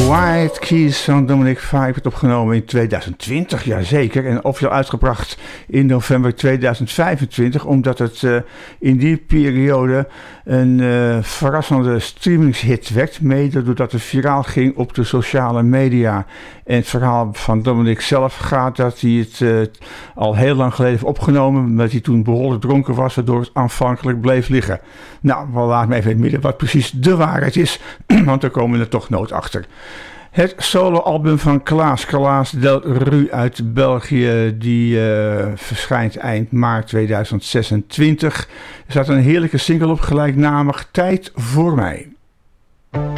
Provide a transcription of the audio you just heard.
White Keys van Dominic Fike werd opgenomen in 2020, jazeker. En officieel uitgebracht in november 2025, omdat het in die periode een verrassende streamingshit werd. Mede doordat het viraal ging op de sociale media. En het verhaal van Dominic zelf gaat dat hij het al heel lang geleden heeft opgenomen, omdat hij toen behoorlijk dronken was, waardoor het aanvankelijk bleef liggen. Nou, we laten me even in het midden wat precies de waarheid is, want daar komen we er toch nooit achter. Het soloalbum van Klaas Del Ru uit België, die verschijnt eind maart 2026. Er staat een heerlijke single op, gelijknamig Tijd voor mij.